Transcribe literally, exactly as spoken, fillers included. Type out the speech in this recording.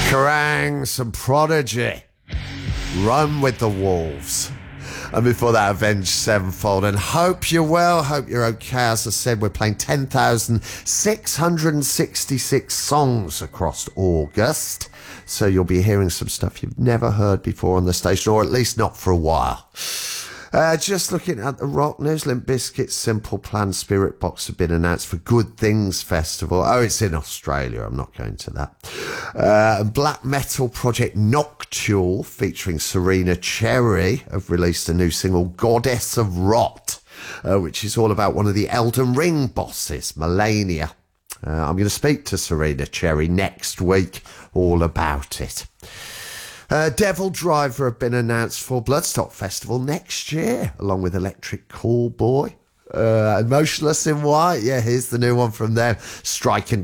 Kerrang, some Prodigy. Run with the Wolves. And before that, Avenged Sevenfold. And hope you're well, hope you're okay. As I said, we're playing ten thousand six hundred sixty-six songs across August. So you'll be hearing some stuff you've never heard before on the station, or at least not for a while. Uh, just looking at the rock news, Limp Bizkit's Simple Plan Spirit Box have been announced for Good Things Festival. Oh, it's in Australia. I'm not going to that. Uh, black metal project Noctule, featuring Serena Cherry, have released a new single, Goddess of Rot, uh, which is all about one of the Elden Ring bosses, Melania. Uh, I'm going to speak to Serena Cherry next week all about it. Uh, Devil Driver have been announced for Bloodstock Festival next year, along with Electric Callboy. Uh, Motionless in White, yeah, here's the new one from them. Striking